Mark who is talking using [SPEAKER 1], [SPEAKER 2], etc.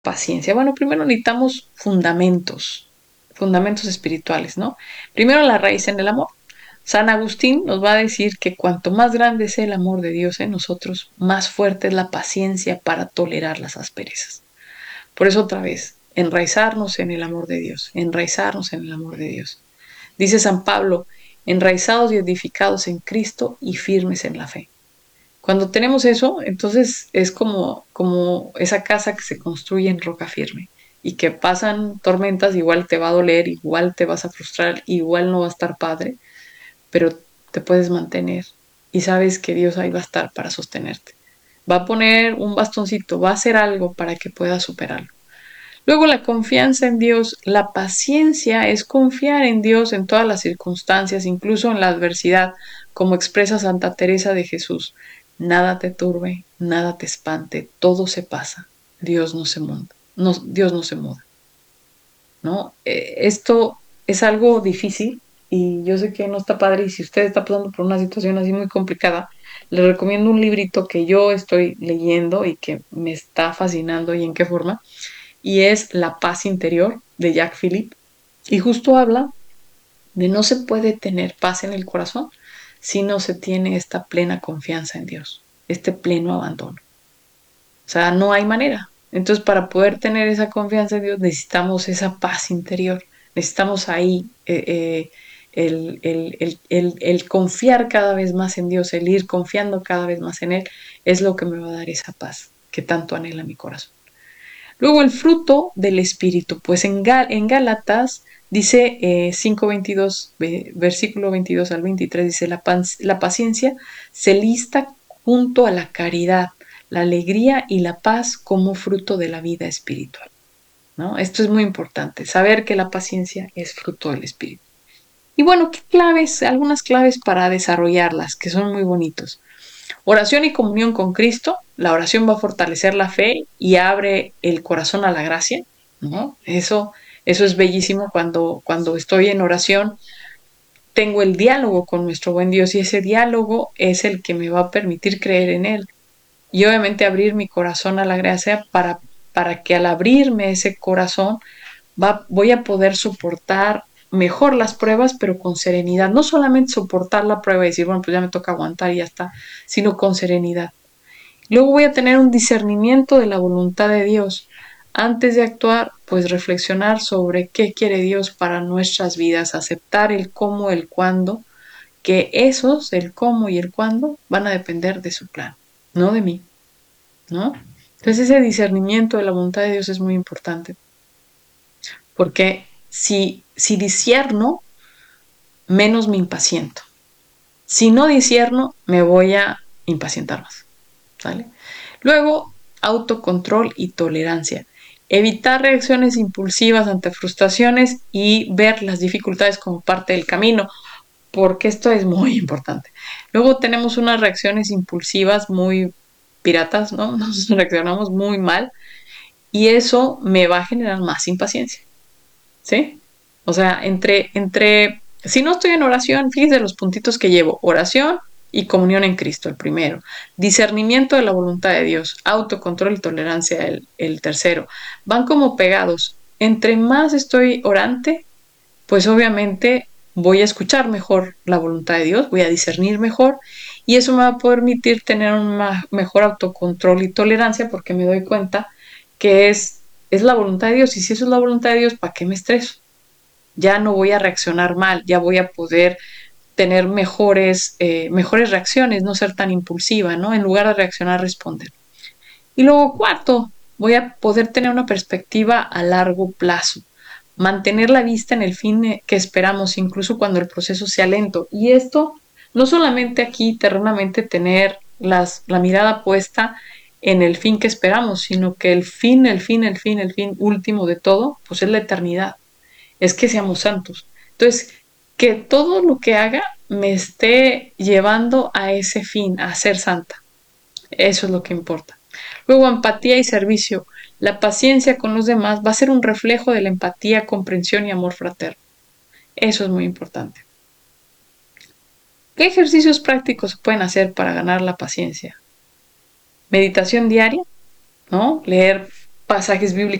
[SPEAKER 1] paciencia? Bueno, primero necesitamos fundamentos espirituales, ¿no? Primero la raíz en el amor. San Agustín nos va a decir que cuanto más grande es el amor de Dios en nosotros, más fuerte es la paciencia para tolerar las asperezas. Por eso otra vez, enraizarnos en el amor de Dios, enraizarnos en el amor de Dios. Dice San Pablo, enraizados y edificados en Cristo y firmes en la fe. Cuando tenemos eso, entonces es como esa casa que se construye en roca firme y que pasan tormentas, igual te va a doler, igual te vas a frustrar, igual no va a estar padre, pero te puedes mantener y sabes que Dios ahí va a estar para sostenerte. Va a poner un bastoncito, va a hacer algo para que puedas superarlo. Luego la confianza en Dios, la paciencia es confiar en Dios en todas las circunstancias, incluso en la adversidad, como expresa Santa Teresa de Jesús. Nada te turbe, nada te espante, todo se pasa. Dios no se muda. No, Dios no se muda. ¿No? Esto es algo difícil y yo sé que no está padre y si usted está pasando por una situación así muy complicada, le recomiendo un librito que yo estoy leyendo y que me está fascinando y en qué forma, y es La paz interior de Jack Phillip. Y justo habla de no se puede tener paz en el corazón si no se tiene esta plena confianza en Dios, este pleno abandono. O sea, no hay manera. Entonces, para poder tener esa confianza en Dios, necesitamos esa paz interior. Necesitamos ahí el confiar cada vez más en Dios, el ir confiando cada vez más en Él, es lo que me va a dar esa paz que tanto anhela mi corazón. Luego el fruto del Espíritu, pues en Gálatas dice 5:22, versículo 22 al 23, dice, la paciencia se lista junto a la caridad, la alegría y la paz como fruto de la vida espiritual, ¿no? Esto es muy importante, saber que la paciencia es fruto del Espíritu. Y bueno, ¿qué claves? Algunas claves para desarrollarlas, que son muy bonitos. Oración y comunión con Cristo. La oración va a fortalecer la fe y abre el corazón a la gracia, ¿no? Eso es bellísimo cuando estoy en oración. Tengo el diálogo con nuestro buen Dios y ese diálogo es el que me va a permitir creer en Él. Y obviamente abrir mi corazón a la gracia para que al abrirme ese corazón voy a poder soportar mejor las pruebas, pero con serenidad. No solamente soportar la prueba y decir, bueno, pues ya me toca aguantar y ya está, sino con serenidad. Luego voy a tener un discernimiento de la voluntad de Dios. Antes de actuar, pues reflexionar sobre qué quiere Dios para nuestras vidas, aceptar el cómo, el cuándo, que esos, el cómo y el cuándo, van a depender de su plan, no de mí, ¿no? Entonces ese discernimiento de la voluntad de Dios es muy importante, porque si discierno, menos me impaciento. Si no discierno, me voy a impacientar más, ¿sale? Luego, autocontrol y tolerancia. Evitar reacciones impulsivas ante frustraciones y ver las dificultades como parte del camino, porque esto es muy importante. Luego tenemos unas reacciones impulsivas muy piratas, ¿no? Nos reaccionamos muy mal y eso me va a generar más impaciencia, ¿sí? O sea, si no estoy en oración, fíjese los puntitos que llevo. Oración y comunión en Cristo, el primero. Discernimiento de la voluntad de Dios. Autocontrol y tolerancia, el tercero. Van como pegados. Entre más estoy orante, pues obviamente voy a escuchar mejor la voluntad de Dios, voy a discernir mejor y eso me va a permitir tener un mejor autocontrol y tolerancia porque me doy cuenta que es la voluntad de Dios y si eso es la voluntad de Dios, ¿para qué me estreso? Ya no voy a reaccionar mal, ya voy a poder tener mejores reacciones, no ser tan impulsiva, ¿no? En lugar de reaccionar, responder. Y luego, cuarto, voy a poder tener una perspectiva a largo plazo, mantener la vista en el fin que esperamos, incluso cuando el proceso sea lento. Y esto, no solamente aquí terrenamente tener la mirada puesta en el fin que esperamos, sino que el fin último de todo, pues es la eternidad es que seamos santos. Entonces, que todo lo que haga me esté llevando a ese fin, a ser santa. Eso es lo que importa. Luego, empatía y servicio. La paciencia con los demás va a ser un reflejo de la empatía, comprensión y amor fraterno. Eso es muy importante. ¿Qué ejercicios prácticos se pueden hacer para ganar la paciencia? Meditación diaria, ¿no? Leer pasajes bíblicos